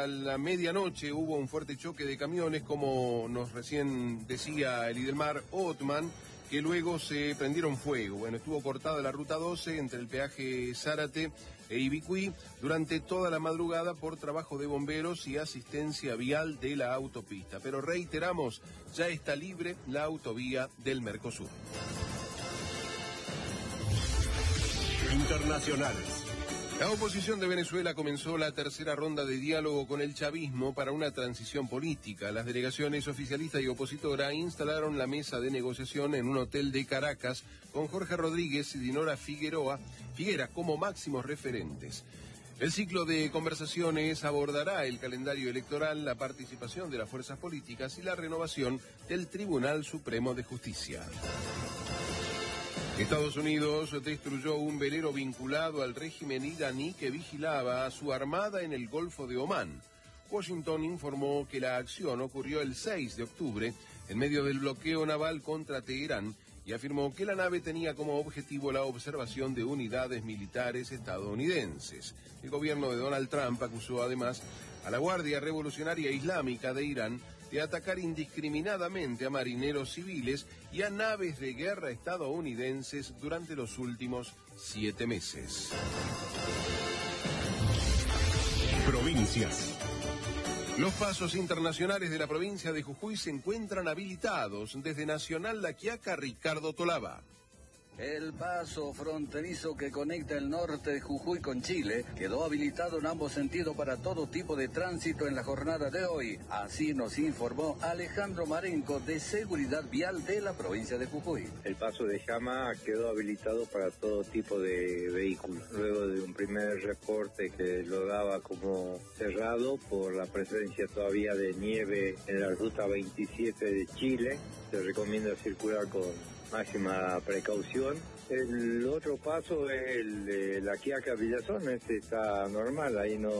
a la medianoche hubo un fuerte choque de camiones, como nos recién decía el Idelmar Othman, que luego se prendieron fuego. Bueno, estuvo cortada la ruta 12 entre el peaje Zárate e Ibicuí durante toda la madrugada por trabajo de bomberos y asistencia vial de la autopista. Pero reiteramos, ya está libre la autovía del Mercosur. Internacionales. La oposición de Venezuela comenzó la tercera ronda de diálogo con el chavismo para una transición política. Las delegaciones oficialista y opositora instalaron la mesa de negociación en un hotel de Caracas con Jorge Rodríguez y Dinora Figuera como máximos referentes. El ciclo de conversaciones abordará el calendario electoral, la participación de las fuerzas políticas y la renovación del Tribunal Supremo de Justicia. Estados Unidos destruyó un velero vinculado al régimen iraní que vigilaba a su armada en el Golfo de Omán. Washington informó que la acción ocurrió el 6 de octubre en medio del bloqueo naval contra Teherán y afirmó que la nave tenía como objetivo la observación de unidades militares estadounidenses. El gobierno de Donald Trump acusó además a la Guardia Revolucionaria Islámica de Irán de atacar indiscriminadamente a marineros civiles y a naves de guerra estadounidenses durante los últimos 7 meses. Provincias. Los pasos internacionales de la provincia de Jujuy se encuentran habilitados. Desde Nacional La Quiaca, Ricardo Tolaba. El paso fronterizo que conecta el norte de Jujuy con Chile quedó habilitado en ambos sentidos para todo tipo de tránsito en la jornada de hoy. Así nos informó Alejandro Marenco de Seguridad Vial de la provincia de Jujuy. El paso de Jama quedó habilitado para todo tipo de vehículos. Luego de un primer reporte que lo daba como cerrado por la presencia todavía de nieve en la ruta 27 de Chile, se recomienda circular con máxima precaución. El otro paso es el de La Quiaca Villazón, este está normal, ahí no